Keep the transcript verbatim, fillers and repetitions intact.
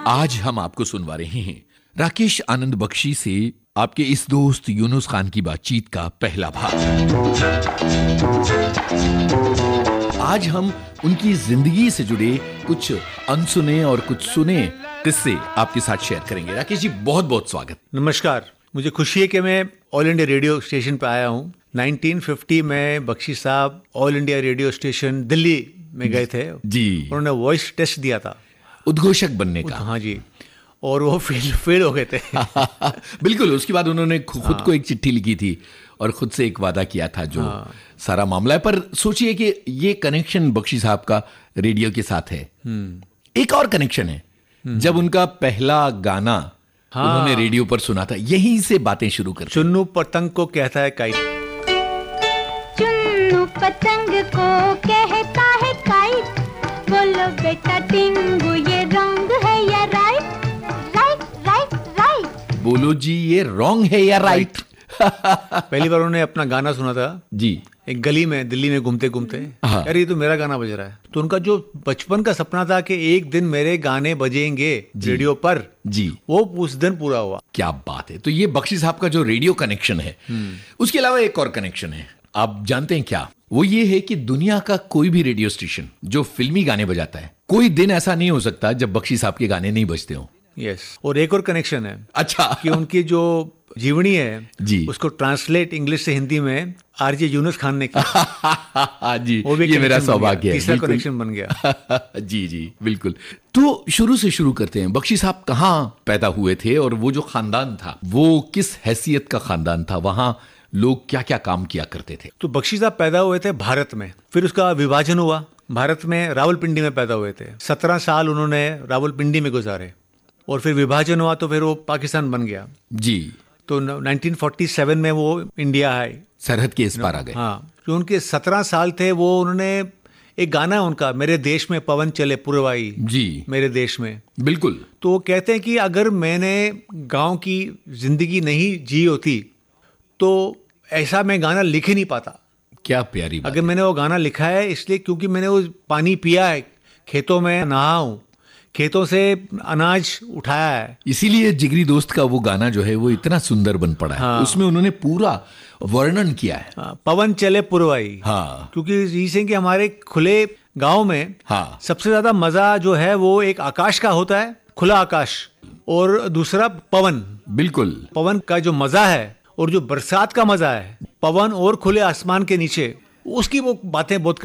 आज हम आपको सुनवा रहे हैं राकेश आनंद बख्शी से आपके इस दोस्त यूनुस खान की बातचीत का पहला भाग। आज हम उनकी जिंदगी से जुड़े कुछ अनसुने और कुछ सुने किस्से आपके साथ शेयर करेंगे। राकेश जी, बहुत बहुत स्वागत। नमस्कार। मुझे खुशी है कि मैं ऑल इंडिया रेडियो स्टेशन पे आया हूँ। उन्नीस सौ पचास में बख्शी साहब all India radio station Delhi में गए थे जी। उन्होंने वॉइस टेस्ट दिया था उद्घोषक बनने का। हाँ जी, और वो फेल फेल हो गए थे। बिल्कुल। उसके बाद उन्होंने खुद हाँ। को एक चिट्ठी लिखी थी और खुद से एक वादा किया था जो हाँ। सारा मामला है। पर सोचिए कि ये कनेक्शन बख्शी साहब का रेडियो के साथ है। एक और कनेक्शन है, जब उनका पहला गाना हाँ। उन्होंने रेडियो पर सुना था, यहीं से बातें शुरू कर। चुन्नू पतंग को कहता है काइट, चुन्नू पतंग को कहता है काइट, बोलो बेटा टिंगू ये रॉन्ग है या राइट, राइट राइट राइट, बोलो जी ये रॉन्ग है या राइट। पहली बार उन्होंने अपना गाना सुना था जी, एक गली में दिल्ली में घूमते घूमते। हाँ। यार ये तो मेरा गाना बज रहा है। तो उनका जो बचपन का सपना था कि एक दिन मेरे गाने बजेंगे रेडियो पर जी, वो उस दिन पूरा हुआ। क्या बात है। तो ये बख्शी साहब का जो रेडियो कनेक्शन है, उसके अलावा एक और कनेक्शन है, आप जानते हैं क्या? वो ये है कि दुनिया का कोई भी रेडियो स्टेशन जो फिल्मी गाने बजाता है, कोई दिन ऐसा नहीं हो सकता जब बख्शी साहब के गाने नहीं बजते हो। यस। और एक और कनेक्शन है अच्छा कि उनकी जो जीवनी है जी, उसको ट्रांसलेट इंग्लिश से हिंदी में आरजे यूनुस खान ने किया। जी, वो भी ये मेरा सौभाग्य है। तीसरा कनेक्शन बन गया। जी जी बिल्कुल। तो शुरू से शुरू करते हैं। बख्शी साहब कहाँ पैदा हुए थे और वो जो खानदान था वो किस हैसियत का खानदान था, वहां लोग क्या क्या काम किया करते थे? तो बख्शी साहब पैदा हुए थे भारत में, फिर उसका विभाजन हुआ। भारत में रावलपिंडी में पैदा हुए थे। सत्रह साल उन्होंने रावलपिंडी में गुजारे और फिर विभाजन हुआ तो फिर वो पाकिस्तान बन गया जी। तो उन्नीस सौ सैंतालीस में वो इंडिया आए, सरहद के इस पार आ गए। हाँ। जो उनके सत्रह साल थे वो उन्होंने एक गाना है उनका, मेरे देश में पवन चले पुरवाई जी, मेरे देश में। बिल्कुल। तो वो कहते हैं कि अगर मैंने गांव की जिंदगी नहीं जी होती तो ऐसा मैं गाना लिख ही नहीं पाता। क्या प्यारी बात। अगर मैंने वो गाना लिखा है इसलिए क्योंकि मैंने वो पानी पिया है, खेतों में नहा हूं, खेतों से अनाज उठाया है, इसीलिए जिगरी दोस्त का वो गाना जो है वो इतना सुंदर बन पड़ा है। हाँ। उसमें उन्होंने पूरा वर्णन किया है। हाँ, पवन चले पुरवाई। हाँ। क्योंकि जैसे कि हमारे खुले गांव में हाँ। सबसे ज्यादा मजा जो है वो एक आकाश का होता है, खुला आकाश, और दूसरा पवन। बिल्कुल। पवन का जो मजा है और जो बरसात का मजा है, पवन और खुले आसमान के नीचे, उसकी वो बातें बहुत